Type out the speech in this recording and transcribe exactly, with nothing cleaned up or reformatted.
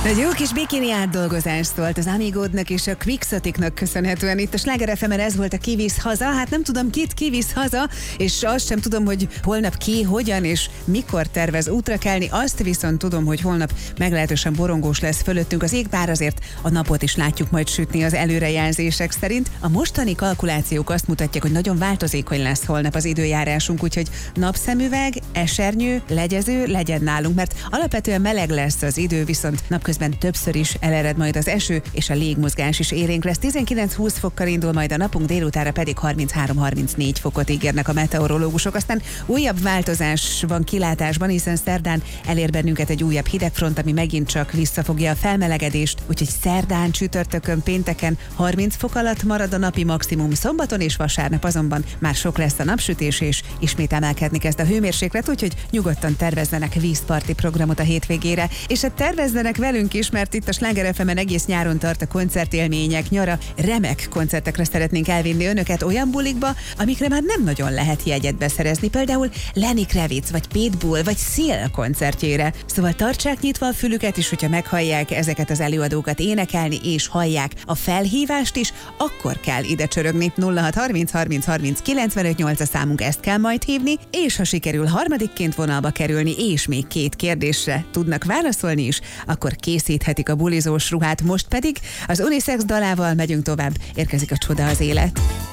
Egy jó kis bikini átdolgozás szólt az Amigódnak és a Quixoticnak köszönhetően itt a Sláger ef emen. Ez volt a Kivisz haza. Hát nem tudom, kit kivisz haza, és azt sem tudom, hogy holnap ki, hogyan és mikor tervez útra kelni. Azt viszont tudom, hogy holnap meglehetősen borongós lesz fölöttünk az ég, bár azért a napot is látjuk majd sütni az előrejelzések szerint. A mostani kalkulációk azt mutatják, hogy nagyon változékony lesz holnap az időjárásunk, úgyhogy napszemüveg, esernyő, legyező legyen nálunk, mert alapvetően meleg lesz az idő, viszont napközben többször is elered majd az eső, és a légmozgás is élénk lesz. tizenkilenc-húsz fokkal indul majd a napunk, délutára pedig harminchárom-harmincnégy fokot ígérnek a meteorológusok. Aztán újabb változás van kilátásban, hiszen szerdán elér bennünket egy újabb hidegfront, ami megint csak visszafogja a felmelegedést, úgyhogy szerdán, csütörtökön, pénteken harminc fok alatt marad a napi maximum, szombaton és vasárnap azonban már sok lesz a napsütés, és ismét emelkedni kezd a hőmérséklet, úgyhogy nyugodtan tervezzenek vízparti programot a hétvégére, és hát tervezzenek velünk is, mert itt a Sláger ef emen egész nyáron tart a koncertélmények nyara. Remek koncertekre szeretnénk elvinni önöket, olyan bulikba, amikre már nem nagyon lehet jegyet beszerezni, például Lenny Kravitz, vagy Pitbull, vagy Seal koncertjére. Szóval tartsák nyitva a fülüket is, hogyha meghallják ezeket az előadókat énekelni, és hallják a felhívást is, akkor kell ide csörögni. nulla hat harminc harminc harminc kilencvenöt nyolc a számunk, ezt kell majd hívni, és ha sikerül harmadikként vonalba kerülni, és még két kérdésre tudnak válaszolni is, akkor készíthetik a bulizós ruhát. Most pedig az Unisex dalával megyünk tovább. Érkezik a Csoda az élet.